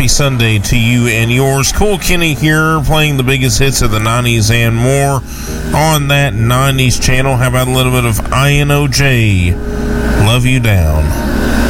happy Sunday to you and yours. Cool Kenny here, playing the biggest hits of the 90s and more on that 90s channel. How about a little bit of INOJ, Love You Down?